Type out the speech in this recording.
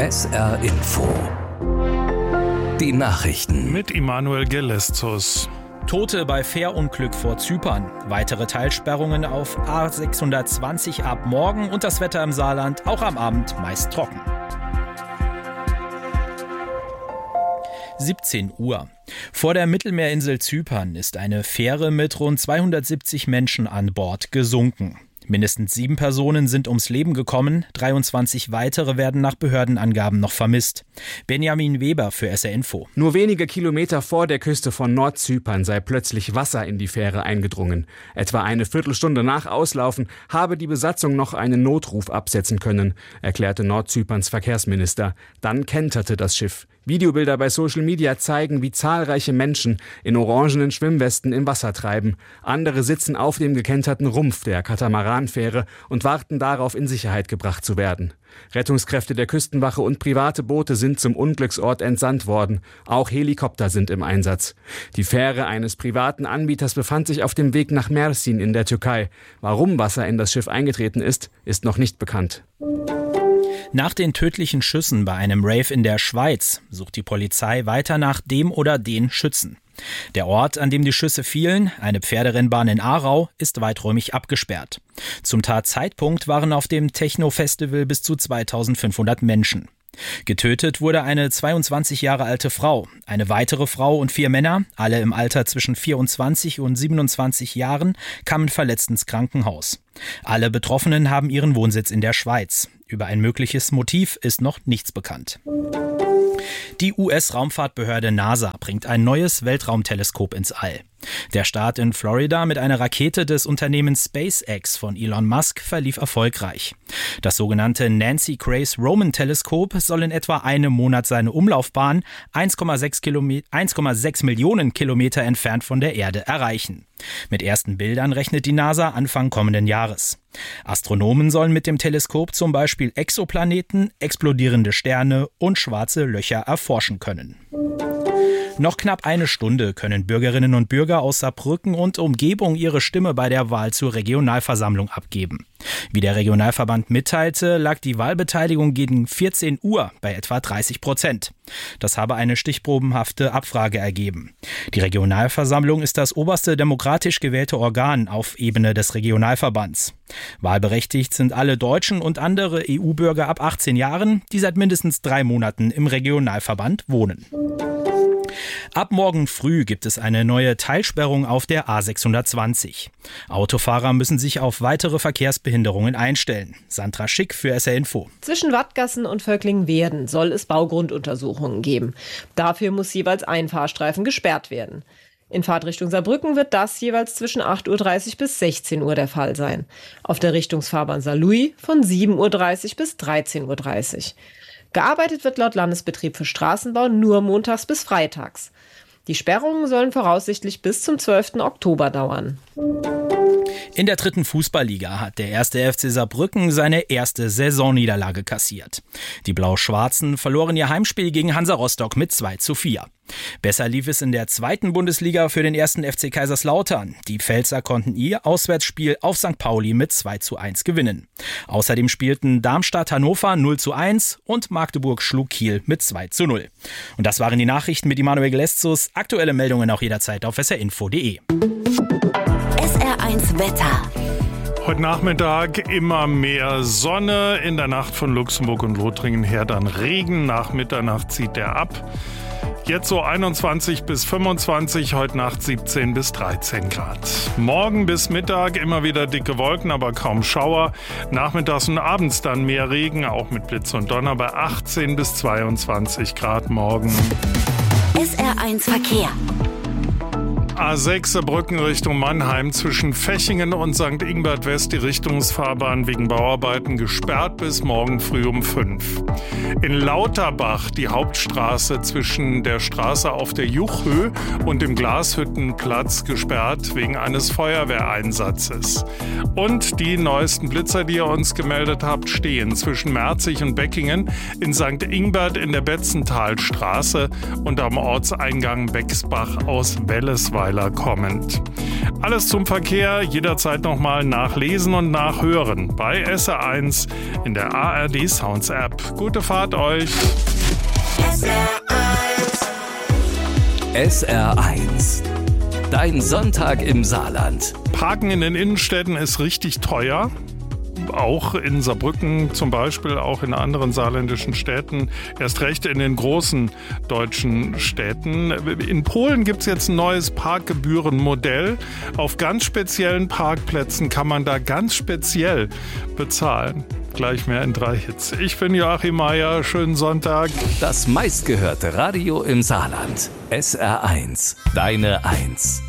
SR Info. Die Nachrichten. Mit Immanuel Gelestos. Tote bei Fährunglück vor Zypern. Weitere Teilsperrungen auf A620 ab morgen und das Wetter im Saarland auch am Abend meist trocken. 17 Uhr. Vor der Mittelmeerinsel Zypern ist eine Fähre mit rund 270 Menschen an Bord gesunken. Mindestens 7 Personen sind ums Leben gekommen, 23 weitere werden nach Behördenangaben noch vermisst. Benjamin Weber für SR Info. Nur wenige Kilometer vor der Küste von Nordzypern sei plötzlich Wasser in die Fähre eingedrungen. Etwa eine Viertelstunde nach Auslaufen habe die Besatzung noch einen Notruf absetzen können, erklärte Nordzyperns Verkehrsminister. Dann kenterte das Schiff. Videobilder bei Social Media zeigen, wie zahlreiche Menschen in orangenen Schwimmwesten im Wasser treiben. Andere sitzen auf dem gekenterten Rumpf der Katamaranfähre und warten darauf, in Sicherheit gebracht zu werden. Rettungskräfte der Küstenwache und private Boote sind zum Unglücksort entsandt worden. Auch Helikopter sind im Einsatz. Die Fähre eines privaten Anbieters befand sich auf dem Weg nach Mersin in der Türkei. Warum Wasser in das Schiff eingetreten ist, ist noch nicht bekannt. Nach den tödlichen Schüssen bei einem Rave in der Schweiz sucht die Polizei weiter nach dem oder den Schützen. Der Ort, an dem die Schüsse fielen, eine Pferderennbahn in Aarau, ist weiträumig abgesperrt. Zum Tatzeitpunkt waren auf dem Techno-Festival bis zu 2500 Menschen. Getötet wurde eine 22 Jahre alte Frau, eine weitere Frau und 4 Männer, alle im Alter zwischen 24 und 27 Jahren, kamen verletzt ins Krankenhaus. Alle Betroffenen haben ihren Wohnsitz in der Schweiz. Über ein mögliches Motiv ist noch nichts bekannt. Die US-Raumfahrtbehörde NASA bringt ein neues Weltraumteleskop ins All. Der Start in Florida mit einer Rakete des Unternehmens SpaceX von Elon Musk verlief erfolgreich. Das sogenannte Nancy Grace Roman Teleskop soll in etwa einem Monat seine Umlaufbahn 1,6 Millionen Kilometer entfernt von der Erde erreichen. Mit ersten Bildern rechnet die NASA Anfang kommenden Jahres. Astronomen sollen mit dem Teleskop zum Beispiel Exoplaneten, explodierende Sterne und schwarze Löcher erforschen können. Noch knapp eine Stunde können Bürgerinnen und Bürger aus Saarbrücken und Umgebung ihre Stimme bei der Wahl zur Regionalversammlung abgeben. Wie der Regionalverband mitteilte, lag die Wahlbeteiligung gegen 14 Uhr bei etwa 30%. Das habe eine stichprobenhafte Abfrage ergeben. Die Regionalversammlung ist das oberste demokratisch gewählte Organ auf Ebene des Regionalverbands. Wahlberechtigt sind alle Deutschen und andere EU-Bürger ab 18 Jahren, die seit mindestens 3 Monaten im Regionalverband wohnen. Ab morgen früh gibt es eine neue Teilsperrung auf der A620. Autofahrer müssen sich auf weitere Verkehrsbehinderungen einstellen. Sandra Schick für SR Info. Zwischen Wattgassen und Völklingen-Werden soll es Baugrunduntersuchungen geben. Dafür muss jeweils ein Fahrstreifen gesperrt werden. In Fahrtrichtung Saarbrücken wird das jeweils zwischen 8.30 Uhr bis 16 Uhr der Fall sein. Auf der Richtungsfahrbahn Saarlouis von 7.30 Uhr bis 13.30 Uhr. Gearbeitet wird laut Landesbetrieb für Straßenbau nur montags bis freitags. Die Sperrungen sollen voraussichtlich bis zum 12. Oktober dauern. In der 3. Fußballliga hat der 1. FC Saarbrücken seine erste Saisonniederlage kassiert. Die Blau-Schwarzen verloren ihr Heimspiel gegen Hansa Rostock mit 2:4. Besser lief es in der 2. Bundesliga für den 1. FC Kaiserslautern. Die Pfälzer konnten ihr Auswärtsspiel auf St. Pauli mit 2:1 gewinnen. Außerdem spielten Darmstadt-Hannover 0:1 und Magdeburg schlug Kiel mit 2:0. Und das waren die Nachrichten mit Immanuel Gelestos. Aktuelle Meldungen auch jederzeit auf srinfo.de. SR1 Wetter. Heute Nachmittag immer mehr Sonne, in der Nacht von Luxemburg und Lothringen her dann Regen, nach Mitternacht zieht der ab. Jetzt so 21 bis 25, heute Nacht 17 bis 13 Grad. Morgen bis Mittag immer wieder dicke Wolken, aber kaum Schauer. Nachmittags und abends dann mehr Regen, auch mit Blitz und Donner bei 18 bis 22 Grad morgen. SR1 Verkehr. A6 Saarbrücken Richtung Mannheim zwischen Fechingen und St. Ingbert West die Richtungsfahrbahn wegen Bauarbeiten gesperrt bis morgen früh um 5. In Lauterbach die Hauptstraße zwischen der Straße auf der Juchhöhe und dem Glashüttenplatz gesperrt wegen eines Feuerwehreinsatzes. Und die neuesten Blitzer, die ihr uns gemeldet habt, stehen zwischen Merzig und Beckingen in St. Ingbert in der Betzenthalstraße und am Ortseingang Bexbach aus Wellesweil. Weiler kommend. Alles zum Verkehr jederzeit nochmal nachlesen und nachhören bei SR1 in der ARD Sounds App. Gute Fahrt euch! SR1. Dein Sonntag im Saarland. Parken in den Innenstädten ist richtig teuer. Auch in Saarbrücken zum Beispiel, auch in anderen saarländischen Städten, erst recht in den großen deutschen Städten. In Polen gibt es jetzt ein neues Parkgebührenmodell. Auf ganz speziellen Parkplätzen kann man da ganz speziell bezahlen. Gleich mehr in 3 Hits. Ich bin Joachim Meier, schönen Sonntag. Das meistgehörte Radio im Saarland. SR1, deine 1.